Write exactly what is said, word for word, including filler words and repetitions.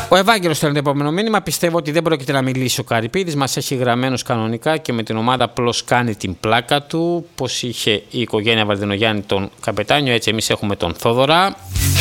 Ο Ευάγγελος στέλνει το επόμενο μήνυμα. Πιστεύω ότι δεν πρόκειται να μιλήσει ο Καρυπίδης. Μας έχει γραμμένος κανονικά και με την ομάδα απλώς κάνει την πλάκα του. Πως είχε η οικογένεια Βαρδινογιάννη τον καπετάνιο, έτσι εμείς έχουμε τον Θόδωρα.